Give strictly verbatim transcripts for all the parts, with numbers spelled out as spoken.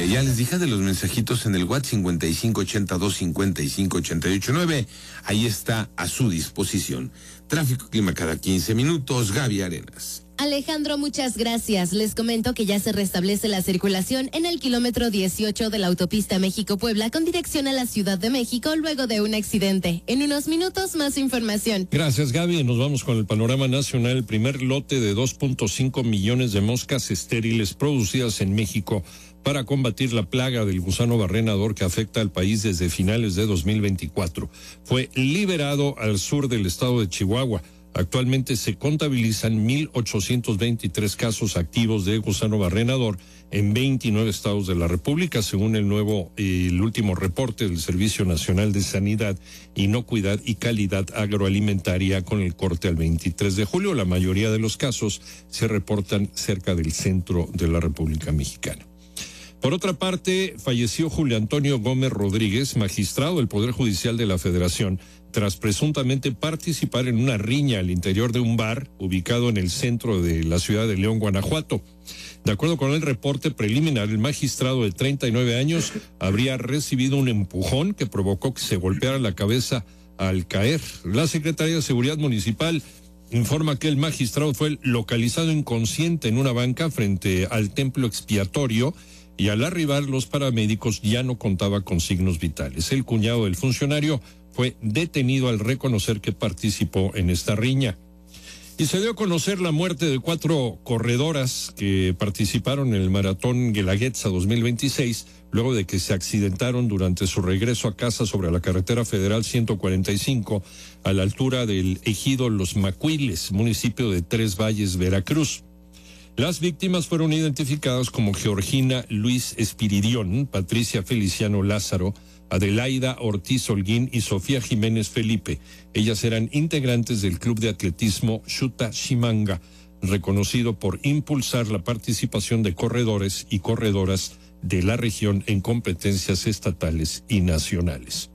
ya les dije de los mensajitos en el WhatsApp cincuenta y cinco ochenta y dos cincuenta y cinco ochenta y ocho nueve. Ahí está a su disposición. Tráfico clima cada quince minutos. Gaby Arenas. Alejandro, muchas gracias. Les comento que ya se restablece la circulación en el kilómetro dieciocho de la autopista México-Puebla con dirección a la Ciudad de México luego de un accidente. En unos minutos más información. Gracias, Gaby. Nos vamos con el panorama nacional. El primer lote de dos punto cinco millones de moscas estériles producidas en México para combatir la plaga del gusano barrenador que afecta al país desde finales de dos mil veinticuatro. Fue liberado al sur del estado de Chihuahua. Actualmente se contabilizan mil ochocientos veintitrés casos activos de gusano barrenador en veintinueve estados de la República, según el nuevo, eh, el último reporte del Servicio Nacional de Sanidad, Inocuidad y Calidad Agroalimentaria con el corte al veintitrés de julio. La mayoría de los casos se reportan cerca del centro de la República Mexicana. Por otra parte, falleció Julio Antonio Gómez Rodríguez, magistrado del Poder Judicial de la Federación, tras presuntamente participar en una riña al interior de un bar ubicado en el centro de la ciudad de León, Guanajuato. De acuerdo con el reporte preliminar, el magistrado de treinta y nueve años habría recibido un empujón que provocó que se golpeara la cabeza al caer. La Secretaría de Seguridad Municipal informa que el magistrado fue localizado inconsciente en una banca frente al templo expiatorio y al arribar los paramédicos ya no contaba con signos vitales. El cuñado del funcionario fue detenido al reconocer que participó en esta riña. Y se dio a conocer la muerte de cuatro corredoras que participaron en el Maratón Guelaguetza dos mil veintiséis, luego de que se accidentaron durante su regreso a casa sobre la carretera federal ciento cuarenta y cinco, a la altura del ejido Los Macuiles, municipio de Tres Valles, Veracruz. Las víctimas fueron identificadas como Georgina Luis Espiridión, Patricia Feliciano Lázaro, Adelaida Ortiz Holguín y Sofía Jiménez Felipe. Ellas eran integrantes del Club de Atletismo Xuta Ximanga, reconocido por impulsar la participación de corredores y corredoras de la región en competencias estatales y nacionales.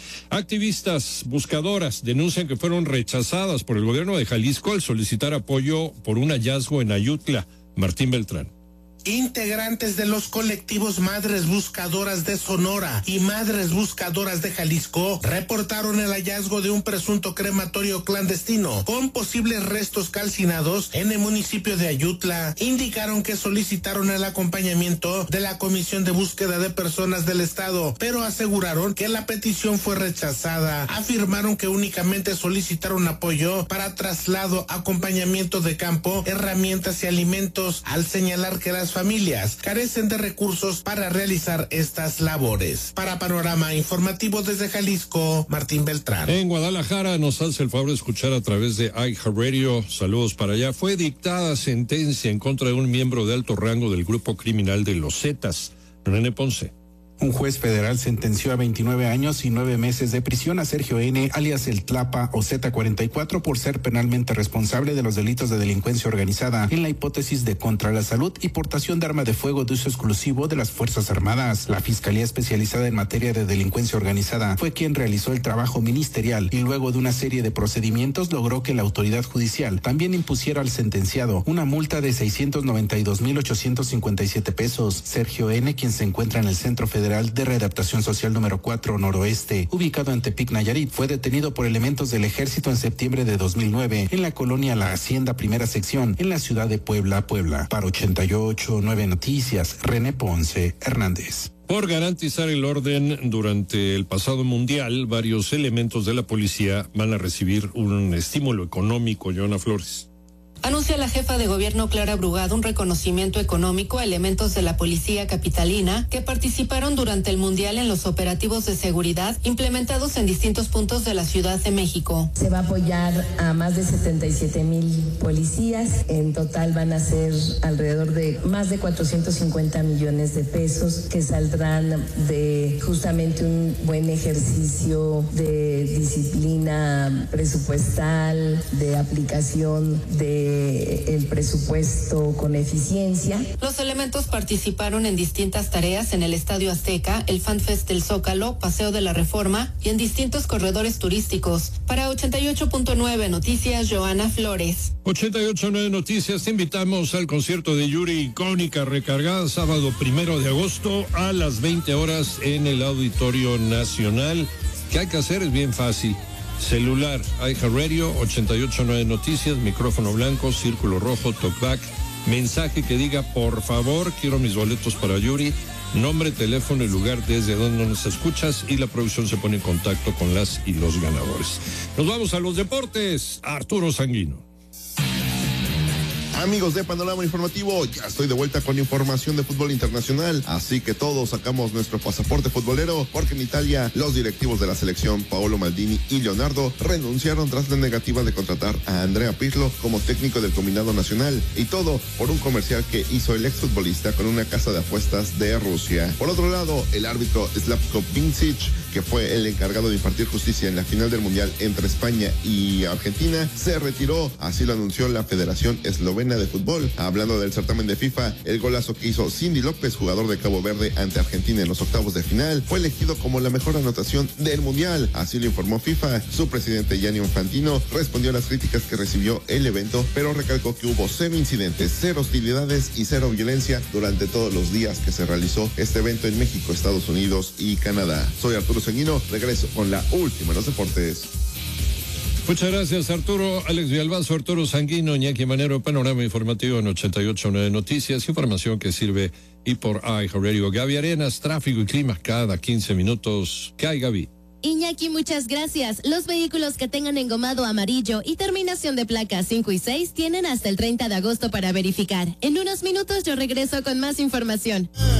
Activistas buscadoras denuncian que fueron rechazadas por el gobierno de Jalisco al solicitar apoyo por un hallazgo en Ayutla. Martín Beltrán. Integrantes de los colectivos Madres Buscadoras de Sonora y Madres Buscadoras de Jalisco reportaron el hallazgo de un presunto crematorio clandestino con posibles restos calcinados en el municipio de Ayutla. Indicaron que solicitaron el acompañamiento de la Comisión de Búsqueda de Personas del Estado, pero aseguraron que la petición fue rechazada. Afirmaron que únicamente solicitaron apoyo para traslado, acompañamiento de campo, herramientas y alimentos, al señalar que las familias carecen de recursos para realizar estas labores. Para Panorama Informativo desde Jalisco, Martín Beltrán. En Guadalajara nos hace el favor de escuchar a través de iHeartRadio. Saludos para allá. Fue dictada sentencia en contra de un miembro de alto rango del grupo criminal de los Zetas, René Ponce. Un juez federal sentenció a veintinueve años y nueve meses de prisión a Sergio N., alias El Tlapa o Z cuarenta y cuatro, por ser penalmente responsable de los delitos de delincuencia organizada en la hipótesis de contra la salud y portación de arma de fuego de uso exclusivo de las Fuerzas Armadas. La Fiscalía Especializada en Materia de Delincuencia Organizada fue quien realizó el trabajo ministerial y luego de una serie de procedimientos logró que la autoridad judicial también impusiera al sentenciado una multa de seiscientos noventa y dos mil ochocientos cincuenta y siete pesos. Sergio N., quien se encuentra en el Centro Federal de Readaptación Social número cuatro Noroeste, ubicado en Tepic, Nayarit, fue detenido por elementos del Ejército en septiembre de dos mil nueve en la colonia La Hacienda Primera Sección, en la ciudad de Puebla, Puebla. Para ochenta y ocho nueve Noticias, René Ponce Hernández. Por garantizar el orden durante el pasado mundial, varios elementos de la policía van a recibir un estímulo económico. Joana Flores. Anuncia la jefa de gobierno Clara Brugado un reconocimiento económico a elementos de la policía capitalina que participaron durante el Mundial en los operativos de seguridad implementados en distintos puntos de la Ciudad de México. Se va a apoyar a más de setenta y siete mil policías. En total van a ser alrededor de más de cuatrocientos cincuenta millones de pesos que saldrán de justamente un buen ejercicio de disciplina presupuestal, de aplicación de eh, el presupuesto con eficiencia. Los elementos participaron en distintas tareas en el Estadio Azteca, el FanFest del Zócalo, Paseo de la Reforma y en distintos corredores turísticos. Para ochenta y ocho punto nueve Noticias, Joana Flores. ochenta y ocho punto nueve Noticias, te invitamos al concierto de Yuri Icónica Recargada, sábado primero de agosto a las veinte horas en el Auditorio Nacional. ¿Qué hay que hacer? Es bien fácil. Celular, iHeartRadio, ochenta y ocho punto nueve Noticias, micrófono blanco, círculo rojo, talkback, mensaje que diga, por favor, quiero mis boletos para Yuri, nombre, teléfono y lugar desde donde nos escuchas, y la producción se pone en contacto con las y los ganadores. Nos vamos a los deportes. Arturo Sanguino. Amigos de Panorama Informativo, ya estoy de vuelta con información de fútbol internacional, así que todos sacamos nuestro pasaporte futbolero, porque en Italia los directivos de la selección, Paolo Maldini y Leonardo, renunciaron tras la negativa de contratar a Andrea Pirlo como técnico del combinado nacional, y todo por un comercial que hizo el exfutbolista con una casa de apuestas de Rusia. Por otro lado, el árbitro Slavko Vincic, que fue el encargado de impartir justicia en la final del Mundial entre España y Argentina, se retiró, así lo anunció la Federación Eslovena de Fútbol. Hablando del certamen de FIFA, el golazo que hizo Cindy López, jugador de Cabo Verde, ante Argentina en los octavos de final, fue elegido como la mejor anotación del Mundial, así lo informó FIFA. Su presidente Gianni Infantino respondió a las críticas que recibió el evento, pero recalcó que hubo cero incidentes, cero hostilidades y cero violencia durante todos los días que se realizó este evento en México, Estados Unidos y Canadá. Soy Arturo Sanguino, regreso con la última en los deportes. Muchas gracias, Arturo. Alex Villalbazo, Arturo Sanguino, Iñaki Manero, Panorama Informativo en ochenta y ocho punto nueve Noticias, información que sirve y por iHeartRadio. Gaby Arenas, tráfico y clima cada quince minutos. ¿Qué hay, Gaby? Iñaki, muchas gracias. Los vehículos que tengan engomado amarillo y terminación de placas cinco y seis tienen hasta el treinta de agosto para verificar. En unos minutos yo regreso con más información.